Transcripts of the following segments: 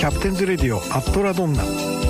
キャプテンズレディオアットラドンナ。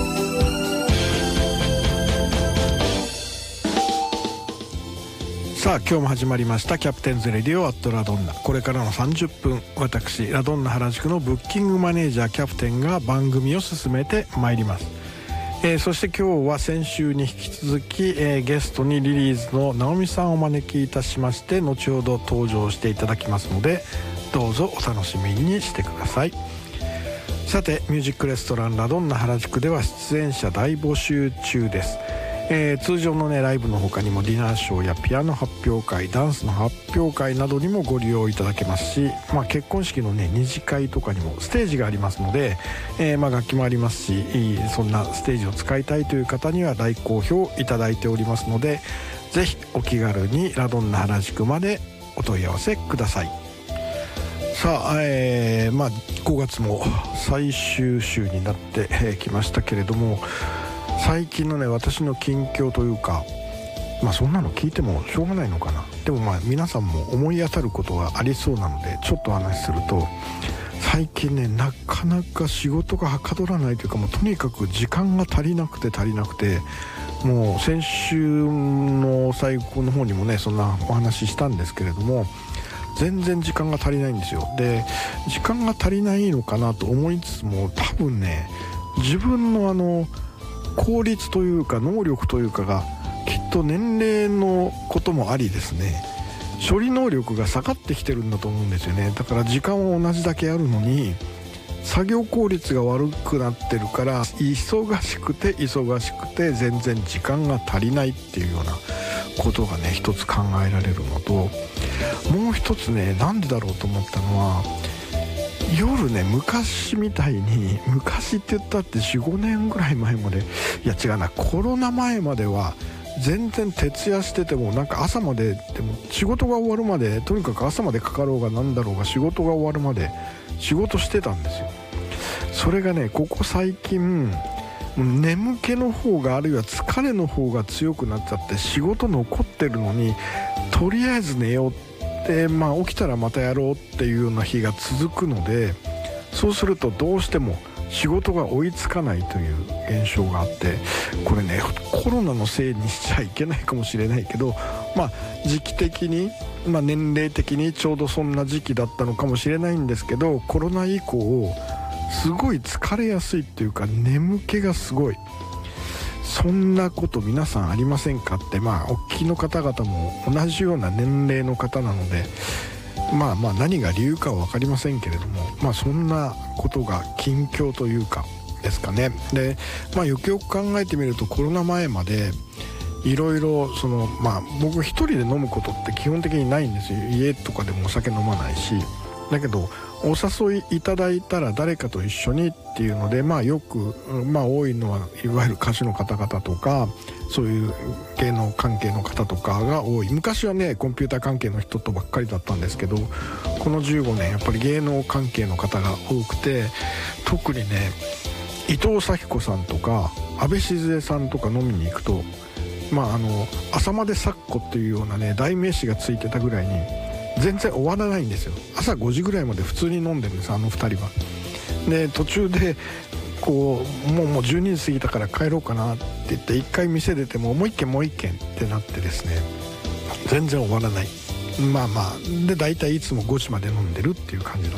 さあ今日も始まりましたキャプテンズレディオアットラドンナ。これからの30分、私ラドンナ原宿のブッキングマネージャーキャプテンが番組を進めてまいります。そして今日は先週に引き続き、ゲストにリリーズの直美さんをお招きいたしまして、後ほど登場していただきますので、どうぞお楽しみにしてください。さて、ミュージックレストランラドンナ原宿では出演者大募集中です。通常のねライブの他にもディナーショーやピアノ発表会、ダンスの発表会などにもご利用いただけますし、結婚式のね二次会とかにもステージがありますので、楽器もありますし、そんなステージを使いたいという方には大好評いただいておりますので、ぜひお気軽にラドンナ原宿までお問い合わせください。さあ、5月も最終週になってきましたけれども、最近のね私の近況というか、そんなの聞いてもしょうがないのかな。でも皆さんも思い当たることがありそうなのでちょっとお話しすると、最近ねなかなか仕事がはかどらないというか、もうとにかく時間が足りなくて、もう先週の最後の方にもねそんなお話ししたんですけれども、全然時間が足りないんですよ。で、時間が足りないのかなと思いつつも、多分ね自分の効率というか能力というかがきっと年齢のこともありですね、処理能力が下がってきてるんだと思うんですよね。だから時間は同じだけあるのに作業効率が悪くなってるから、忙しくて全然時間が足りないっていうようなことがね一つ考えられるのと、もう一つねなんでだろうと思ったのは、夜ね昔みたいに、昔って言ったって 4,5 年ぐらい前まで、いや違うな、コロナ前までは全然徹夜してても朝まで、でも仕事が終わるまで、とにかく朝までかかろうがなんだろうが仕事が終わるまで仕事してたんですよ。それがねここ最近眠気の方が、あるいは疲れの方が強くなっちゃって、仕事残ってるのにとりあえず寝ようで、起きたらまたやろうっていうような日が続くので、そうするとどうしても仕事が追いつかないという現象があって、これねコロナのせいにしちゃいけないかもしれないけど、時期的に、年齢的にちょうどそんな時期だったのかもしれないんですけど、コロナ以降すごい疲れやすいっていうか、眠気がすごい。そんなこと皆さんありませんかって、お聞きの方々も同じような年齢の方なので、何が理由かは分かりませんけれども、そんなことが近況というかですかね。で、よくよく考えてみると、コロナ前までいろいろ僕一人で飲むことって基本的にないんですよ。家とかでもお酒飲まないし、だけどお誘いいただいたら誰かと一緒にっていうので、よく多いのはいわゆる歌手の方々とか、そういう芸能関係の方とかが多い。昔はねコンピューター関係の人とばっかりだったんですけど、この15年やっぱり芸能関係の方が多くて、特にね伊藤咲子さんとか安倍静江さんとか飲みに行くと、朝まで咲子っていうようなね代名詞がついてたぐらいに全然終わらないんですよ。朝5時ぐらいまで普通に飲んでるんです、あの2人は。で、途中でもう12時過ぎたから帰ろうかなって言って1回店出てもう一軒ってなってですね、全然終わらない。で大体いつも5時まで飲んでるっていう感じだった。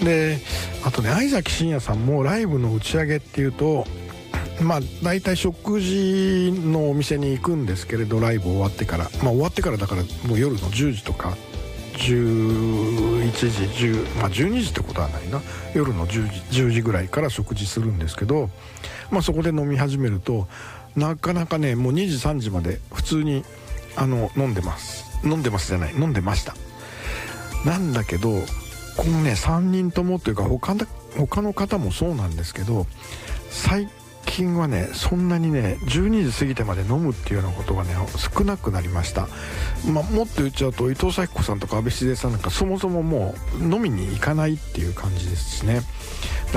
で、あとね相崎真也さんもライブの打ち上げっていうと、大体食事のお店に行くんですけれど、ライブ終わってから、終わってからだからもう夜の10時とか11時12時ってことはないな、夜の10時ぐらいから食事するんですけど、そこで飲み始めるとなかなかねもう2時3時まで普通に飲んでましたなんだけど、このね3人ともというか他の方もそうなんですけど、最近はねそんなにね12時過ぎてまで飲むっていうようなことがね少なくなりました。もっと言っちゃうと伊藤咲子さんとか安倍静江さんなんかそもそももう飲みに行かないっていう感じですしね。